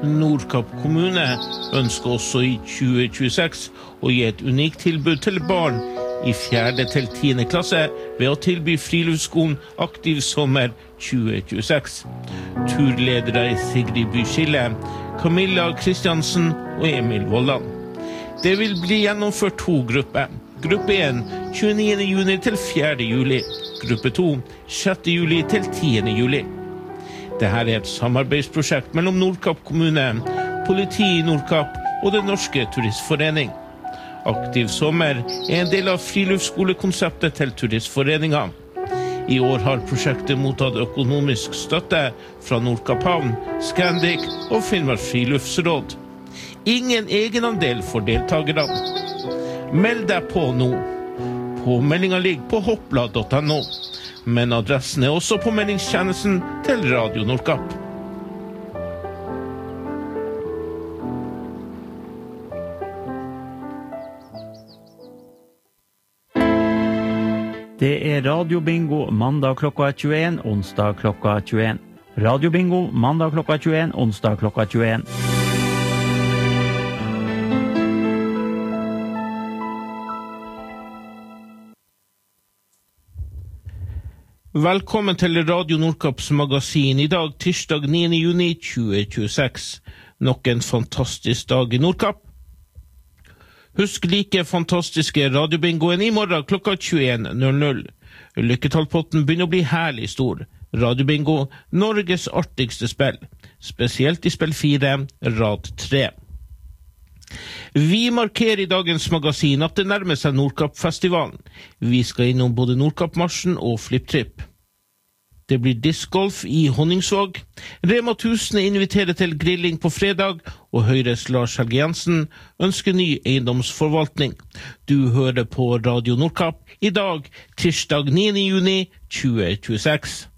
Nordkapp kommune ønsker også i 2026 å gi et unikt tilbud til barn i 4. til 10. klasse ved å tilby friluftsskolen Aktiv sommer 2026. Turledere i Sigrid Byskille, Camilla Kristiansen og Emil Vollan. Det vil bli gjennomført 2 grupper. Gruppe 1, 29. juni til 4. juli. Gruppe 2, 6. juli til 10. juli. Dette er et samarbeidsprosjekt mellom Nordkapp kommune, politiet i Nordkapp og Den norske turistforening. Aktiv sommer er en del av friluftsskole-konseptet til turistforeningen. I år har prosjektet mottatt økonomisk støtte fra Nordkapp havn, Scandic og Finnmark friluftsråd. Ingen egenandel for deltakerne. Meld deg på nå. Påmeldingen ligger på hoppla.no, men adressen er også på meldingstjenesten til Radio Nordkapp. Det er Radio Bingo mandag klokka 21, onsdag klokka 21. Radio Bingo mandag klokka 21, onsdag klokka 21. Velkommen til Radio Nordkapps magasin i dag, tirsdag 9. juni 2026. Nok en fantastisk dag i Nordkapp. Husk like fantastiske radiobingoen i morgen klokka 21.00. Lykketallpotten begynner å bli herlig stor. Radiobingo, Norges artigste spill. Spesielt i spill 4, rad 3. Vi markerer i dagens magasin at det nærmer seg Nordkapp-festivalen. Vi skal innom både Nordkapp-marsjen og Flipptripp. Det blir discgolf i Honningsvåg. Rema 1000 inviterer til grilling på fredag, og Høyres Lars Helge Jensen ønsker ny eiendomsforvaltning. Du hører på Radio Nordkapp i dag, tirsdag 9. juni 2026.